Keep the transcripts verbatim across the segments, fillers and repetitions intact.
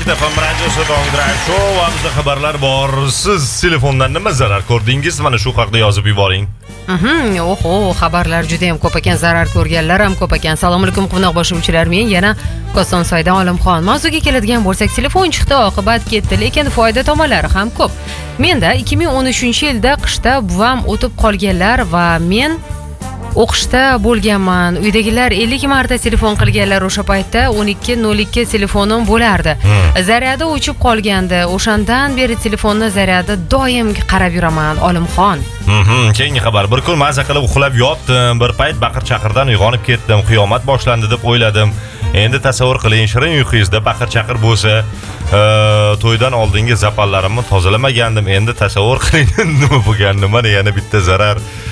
Hit F M radiosi Tong Drive Show va bizda xabarlar bor. Siz telefondan nima zarar ko'rdingiz? Mana shu haqida yozib yuboring. Mhm, oho, xabarlar juda ham ko'p ekan, zarar ko'rganlar ham ko'p ekan. Assalomu alaykum quvnoq boshlovchilar, men yana Kosonsoydan Olimxon. Mavzuga keladigan bo'lsak, telefon chiqdi, oqibat ketdi, lekin foyda tomonlari ham ko'p. Menda ikki ming o'n uchinchi yilda qishda buvam o'tib qolganlar va men o'qishda bo'lganman. Uydagilar ellik marta telefon qilganlar, o'sha paytda o'n ikki nol ikki telefonim bo'lardi. Hmm. Zaryadi o'chib qolgandi. O'shandan beri telefonni zaryadi doim qarab yuraman, Olimxon. Mhm, keyingi xabar. Bir kun maza qilib uxlab yotdim. Bir payt baqir-chaqirdan uyg'onib ketdim. Qiyomat boshlandi deb o'yladim. Endi tasavvur qiling, shirin uyqungizda baqir-chaqir bo'lsa, to'ydan oldingi zapallarimni tozalamagandim. Endi tasavvur qiling, nima bo'lganini. Mana yana bitta zarar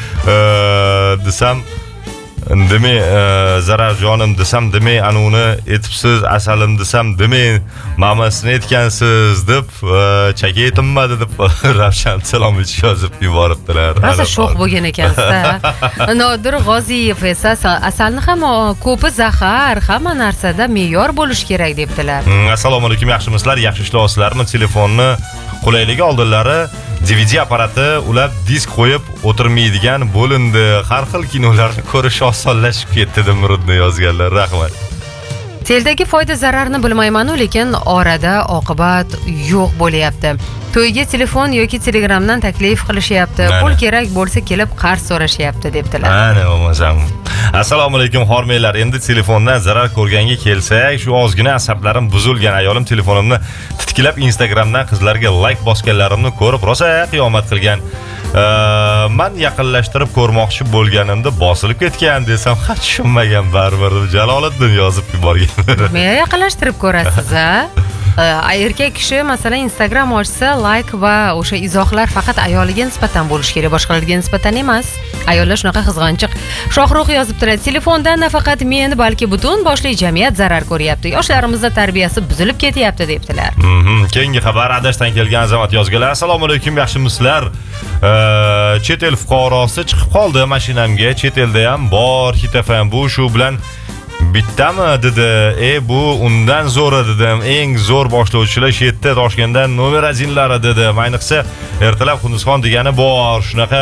desam demay, zarar jonim desam demay, anuni etibsiz, asalim desam demay, mamasini etgansiz deb chaka yetinmadi deb Ravshan salomich yozib yuboribdilar. Rosa sho'x bo'lgan ekansiz-da. Nodir G'oziyev esa asalni ham ko'pi zahar, hamma narsada me'yor bo'lish kerak debdilar. Assalomu alaykum, yaxshimisizlar? Yaxshi ishlayapsizlarmi? Telefonni qulayligi oldinlari D V D apparati ulab disk qo'yib o'tirmaydigan bo'lindi. Har xil kinolarni ko'rish osonlashib ketdi deb Murodni yozganlar. Rahmat. Teldagi foyda zararni bilmayman, lekin orada oqibat yo'q bo'lyapti. To'yga telefon yoki Telegramdan taklif qilishyapti. Pul kerak bo'lsa kelib qarz so'rashyapti debdilar. Mana bo'lmasam. Assalomu alaykum xormeylar. Endi telefondan zarar ko'rganga kelsak, shu ozgina asablarim buzilgan. Ayolim telefonimni titkilab Instagramdan qizlarga like bosganlarimni ko'rib rosa qiyomat qilgan. Men yaqinlashtirib ko'rmoqchi bo'lganimda bosilib ketgan desam, hech tushunmagan baribir Jaloliddin yozib yuborgan. Men yaqinlashtirib ko'rasiz, a? Erkak kishi masalan Instagram ochsa, like va o'sha izohlar faqat ayoliga nisbatan bo'lishi kerak, boshqalarga nisbatan emas. Ayollar shunaqa qizg'anchiq. Shohruh yozibdilar, telefondan nafaqat men, balki butun boshli jamiyat zarar ko'ryapti. Yoshlarimizni tarbiyasi buzilib ketyapti debdilar. Mhm, keyingi xabar Adashdan kelgan Azamat yozganlar. Assalomu alaykum, yaxshimisizlar? Chet el fuqarosi chiqib qoldi mashinamga. Chet elda ham bor, Hit F M bu shu bilan bittami dedi. E bu undan zo'ri dedim. Eng zo'r boshlovchilar shu yerda Toshkentdan nomer ajinlari dedim. Ayniqsa ertalab Qunduzxon degani bor. Shunaqa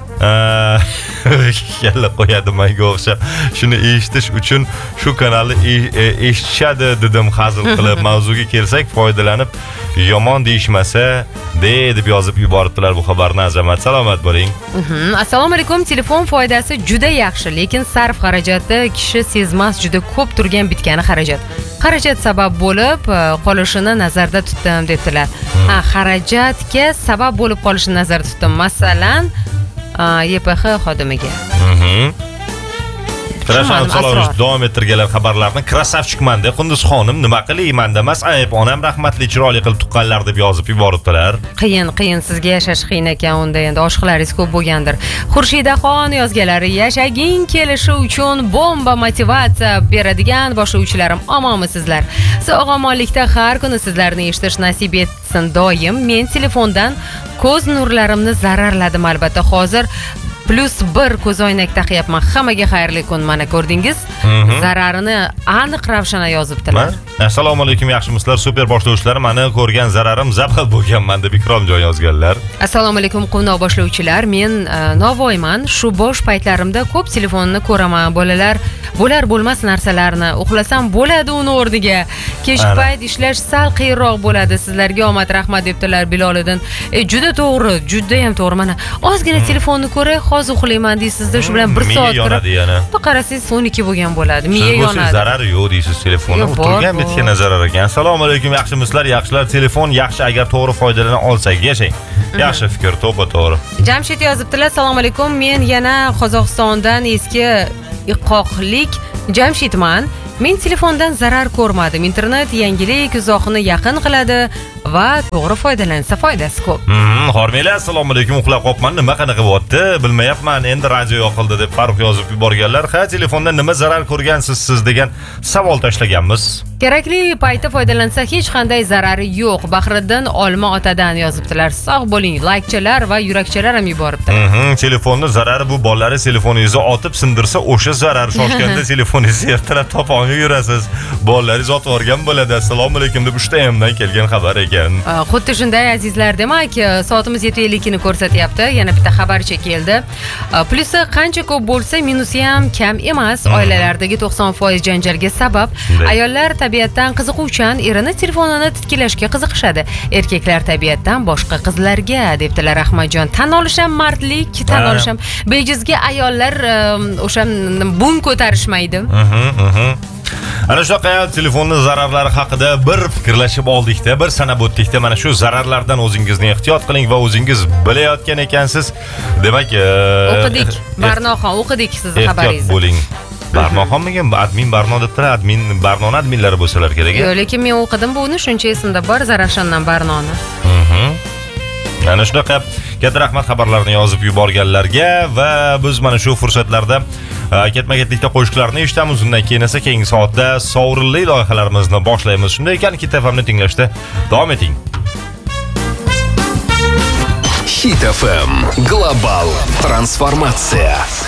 yalla qo'yadi menga o'xshab. Shuni eshitish uchun shu kanalni eshitishadi dedim hazil qilib. Mavzuga kelsak, foydalanib yomon deyishmasa deb yozib yuboribdilar bu xabarni. Azamat, salomat bo'ling. Assalomu alaykum. Telefon foydasi juda yaxshi, lekin sarf xarajati kishi sezmas juda ko'p turgan bitgani xarajat. Xarajat sabab bo'lib qolishini nazarda tutdim debdilar. Ha, xarajatga sabab bo'lib qolishini nazarda tutdim. Masalan, Y P X xodimiga. Mhm. Rashan Salovish davom ettirganlar xabarlarni. Krasavchikman de Qunduzxonim, nima qilayman demas, ayb onam rahmatli chiroyli qilib tuqqanlar deb yozib yuboribdilar. Qiyin, qiyin sizga yashash qiyin ekan, unda endi oshiqlaringiz ko'p bo'lgandir. Xurshidaxon yozganlar, yashaging kelishi uchun bomba motivatsiya beradigan boshlovchilarim, omonmisizlar? Sog'-omonlikda har kuni sizlarni eshitish nasib etsin doim. Men telefondan ko'z nurlarimni zararladim albatta. Hozir plus bir ko'zoynak taqyapman. Hammaga xayrli kun. Mana ko'rdingiz? Zararini aniq Ravshana yozibdilar. Assalomu alaykum, yaxshimisizlar? Super boshlovchilar, meni ko'rgan zararim zabal bo'lganman deb Ikromjon yozganlar. Assalomu alaykum quvnoq boshlovchilar. Men Navoiyman. Shu bosh paytlarimda ko'p telefonni ko'raman. Bolalar bo'lar bo'lmas narsalarni uxlasam bo'ladi uni o'rniga. Kechki payt ishlash sal qiyinroq bo'ladi. Sizlarga omad, rahmat debdilar Biloliddin. E, juda to'g'ri, juda ham to'g'ri. Mana ozgina telefonni ko'ray, hozir uxlayman deysizda, shu bilan bir soat turib. Qarasangiz o'n ikki bo'lgan bo'ladi. Miya yonadi. Siz zarari yo'q deysiz telefonni. Turgan bitgan zarar ekan. Assalomu alaykum, yaxshimisizlar? Yaxshilar, telefon yaxshi agar to'g'ri foydalana olsak yashang. Yaxshi fikr, to'g'ri to'g'ri. Jamshid yozibdilar. Assalomu alaykum. Men yana Qozog'istondan eski iqoqlik Jamshidman. Men telefondan zarar ko'rmadim. Internet yangilik uzoqni yaqin qiladi va to'g'ri foydalansa foydasi ko'p. Mhm, xormeylar, assalomu alaykum. Uxlab qopman, nima qanaqa bo'lyapti? Bilmayapman. Endi radio yoqildi deb Farruh yozib yuborganlar. Ha, telefondan nima zarar ko'rgansiz siz degan savol tashlaganmiz. Kerakli paytda foydalansa hech qanday zarari yo'q. Bahriddin Olma otadan yozibdilar. Sog' bo'ling. Laykchalar va yurakchalar ham yuboribdilar. Mhm, telefonni zarari bu bolalar telefoningizni otib sindirsa o'sha zarar. Shoshganda telefoningizni ertalab toponga yurasiz. Bolalaringiz otib olgan bo'ladi. Assalomu alaykum deb uchta dan kelgan xabar ekan. Xuddi shunday azizlar, demak, soatimiz yetti ellikni ko'rsatyapti. Yana bitta xabarcha keldi. Plusi qancha ko'p bo'lsa, minusi ham kam emas. Oilalardagi to'qson foiz janjalga sabab ayollar tabiatdan qiziquvchan, erini telefonini titkilashga qiziqishadi. Erkaklar tabiatdan boshqa qizlarga, debdilar Ahmadjon. Tan olish ham mardlik, tan olish ham bejizga ayollar o'sha bun ko'tarishmaydi. Ana shunaqa telefonni zararlari haqida bir fikrlashib oldikda, bir sanab o'tdikda, mana shu zararlardan o'zingizni ehtiyot qiling va o'zingiz bilayotgan ekansiz. Demak, o'qidik. Barnoxon o'qidik sizni xabaringizni. Ehtiyot bo'ling. Barnoxonmikan? Admin Barno debdilar, admin Barnon adminlari bo'lsalar kerak. Yo'q, lekin men o'qidim buni, shuncha esimda bor Zarafshondan Barnoni. Ana shunaqa katta rahmat xabarlarni yozib yuborganlarga va biz mana shu fursatlarda ketma-ketlikda qo'shiqlarni eshitamiz. Undan keyin esa keyingi soatda sovrinli loyihalarimizni boshlaymiz. Shunday ekan, Hit F M ni tinglashda davom eting. Hit F M. Global transformatsiya.